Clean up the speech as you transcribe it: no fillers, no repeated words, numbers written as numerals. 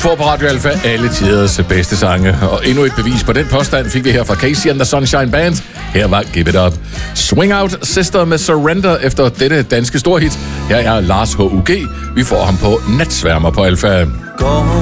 får på Radio Alpha alle tiders bedste sange. Og endnu et bevis på den påstand fik vi her fra Casey and the Sunshine Band. Her var Give It Up. Swing Out Sister med Surrender efter dette danske storhit. Her er Lars H.U.G. Vi får ham på Natsværmer på Alpha.